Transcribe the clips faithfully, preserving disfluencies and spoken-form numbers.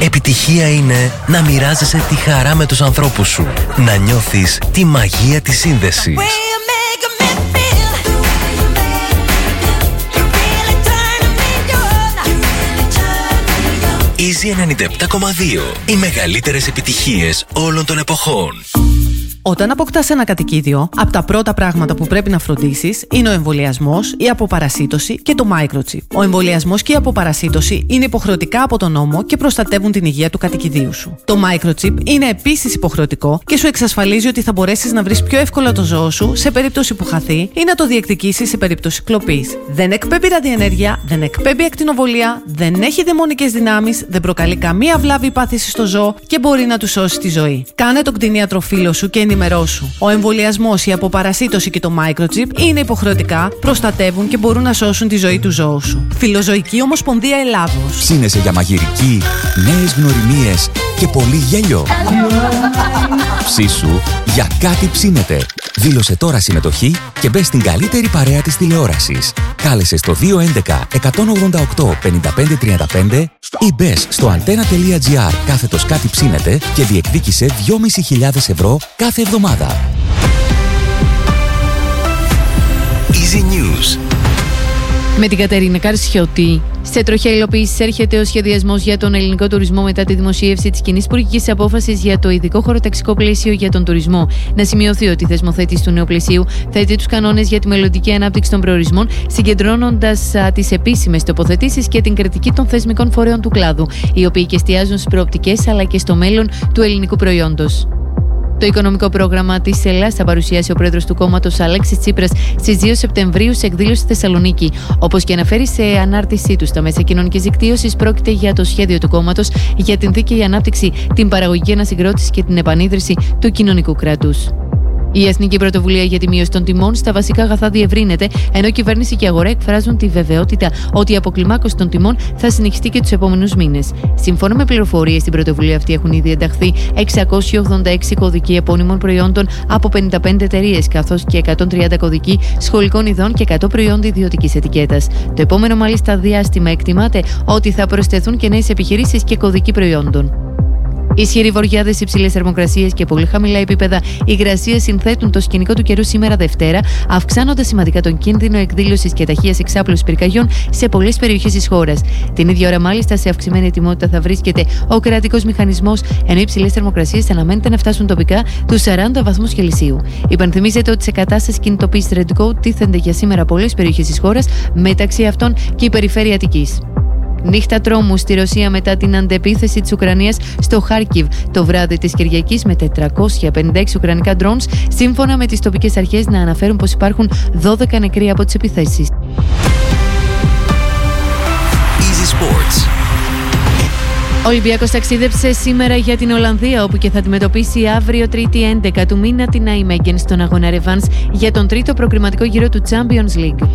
Επιτυχία είναι να μοιράζεσαι τη χαρά με τους ανθρώπους σου. Να νιώθεις τη μαγεία της σύνδεσης. Easy ενενήντα επτά κόμμα δύο. Οι μεγαλύτερες επιτυχίες όλων των εποχών. Όταν αποκτάς ένα κατοικίδιο, από τα πρώτα πράγματα που πρέπει να φροντίσεις είναι ο εμβολιασμός, η αποπαρασίτωση και το microchip. Ο εμβολιασμός και η αποπαρασίτωση είναι υποχρεωτικά από τον νόμο και προστατεύουν την υγεία του κατοικιδίου σου. Το microchip είναι επίσης υποχρεωτικό και σου εξασφαλίζει ότι θα μπορέσεις να βρεις πιο εύκολα το ζώο σου σε περίπτωση που χαθεί ή να το διεκδικήσεις σε περίπτωση κλοπής. Δεν εκπέμπει ραδιενέργεια, δεν εκπέμπει ακτινοβολία, δεν έχει δαιμονικές δυνάμεις, δεν προκαλεί καμία βλάβη ή πάθηση στο ζώο και μπορεί να του σώσει τη ζωή. Κάνε τον κτηνίατροφίλο σου και ενημερώσου. Ο εμβολιασμός, η αποπαρασίτωση και το microchip είναι υποχρεωτικά, προστατεύουν και μπορούν να σώσουν τη ζωή του ζώου σου. Φιλοζωική Ομοσπονδία Ελλάδος. Ψήνεσαι για μαγειρική, νέες γνωριμίες και πολύ γέλιο. Ψήσου για κάτι ψήνεται. Δήλωσε τώρα συμμετοχή και μπες στην καλύτερη παρέα της τηλεόρασης. Κάλεσε στο δύο έντεκα εκατόν ογδόντα οκτώ πενήντα πέντε τριάντα πέντε ή μπες στο antenna.gr κάθετος κάτι ψήνεται και διεκδίκησε δυόμισι χιλιάδες ευρώ κάθε εβδομάδα. Easy News. Με την Κατερίνα Καρσιώτη. Σε τροχιά υλοποίηση έρχεται ο σχεδιασμός για τον ελληνικό τουρισμό μετά τη δημοσίευση της κοινής υπουργικής απόφασης για το ειδικό χωροταξικό πλαίσιο για τον τουρισμό. Να σημειωθεί ότι η θεσμοθέτηση του νέου πλαισίου θέτει τους κανόνες για τη μελλοντική ανάπτυξη των προορισμών, συγκεντρώνοντας τις επίσημες τοποθετήσεις και την κριτική των θεσμικών φορέων του κλάδου, οι οποίοι και εστιάζουν στις προοπτικές αλλά και στο μέλλον του ελληνικού προϊόντος. Το οικονομικό πρόγραμμα της Ελλάδας θα παρουσιάσει ο πρόεδρος του κόμματος Αλέξης Τσίπρας στις δύο Σεπτεμβρίου σε εκδήλωση στη Θεσσαλονίκη. Όπως και αναφέρει σε ανάρτησή του στα μέσα κοινωνικής δικτύωσης, πρόκειται για το σχέδιο του κόμματος για την δίκαιη ανάπτυξη, την παραγωγική ανασυγκρότηση και την επανίδρυση του κοινωνικού κράτους. Η Εθνική Πρωτοβουλία για τη Μείωση των Τιμών στα βασικά αγαθά διευρύνεται, ενώ η κυβέρνηση και η αγορά εκφράζουν τη βεβαιότητα ότι η αποκλιμάκωση των τιμών θα συνεχιστεί και τους επόμενους μήνες. Σύμφωνα με πληροφορίες, στην πρωτοβουλία αυτή έχουν ήδη ενταχθεί εξακόσιοι ογδόντα έξι κωδικοί επώνυμων προϊόντων από πενήντα πέντε εταιρείες, καθώς και εκατόν τριάντα κωδικοί σχολικών ειδών και εκατό προϊόντα ιδιωτικής ετικέτας. Το επόμενο μάλιστα διάστημα εκτιμάται ότι θα προσθεθούν και νέες επιχειρήσεις και κωδικοί προϊόντων. Ισχυροί βοριάδες, υψηλές θερμοκρασίες και πολύ χαμηλά επίπεδα υγρασίας συνθέτουν το σκηνικό του καιρού σήμερα Δευτέρα, αυξάνοντας σημαντικά τον κίνδυνο εκδήλωσης και ταχείας εξάπλωσης πυρκαγιών σε πολλές περιοχές της χώρας. Την ίδια ώρα, μάλιστα, σε αυξημένη ετοιμότητα θα βρίσκεται ο κρατικός μηχανισμός, ενώ οι υψηλές θερμοκρασίες αναμένεται να φτάσουν τοπικά τους σαράντα βαθμούς Κελσίου. Υπενθυμίζεται ότι σε κατάσταση κινητοποίησης Red Code τίθενται για σήμερα πολλές περιοχές της χώρας, μεταξύ αυτών και η περιφέρεια Αττικής. Νύχτα τρόμου στη Ρωσία μετά την αντεπίθεση της Ουκρανίας στο Χάρκιβ το βράδυ της Κυριακής με τετρακόσια πενήντα έξι ουκρανικά drones, σύμφωνα με τις τοπικές αρχές να αναφέρουν πως υπάρχουν δώδεκα νεκροί από τις επιθέσεις. Easy Sports. Ο Ολυμπιακός ταξίδεψε σήμερα για την Ολλανδία, όπου και θα αντιμετωπίσει αύριο Τρίτη έντεκα του μήνα την Nijmegen στον αγώνα ρεβάνς για τον τρίτο προκριματικό γύρο του Champions League.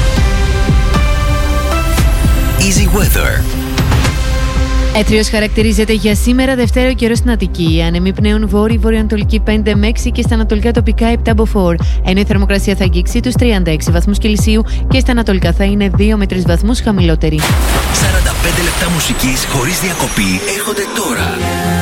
Easy Weather. Έτριος χαρακτηρίζεται για σήμερα Δευτέρα ο καιρός στην Αττική. Οι άνεμοι πνέουν βόρειο-βορειοανατολική πέντε με έξι και στα ανατολικά τοπικά επτά μποφόρ. Ενώ η θερμοκρασία θα αγγίξει τους τριάντα έξι βαθμούς Κελσίου και στα ανατολικά θα είναι δύο με τρεις βαθμούς χαμηλότερη. σαράντα πέντε λεπτά μουσικής χωρίς διακοπή έρχονται τώρα.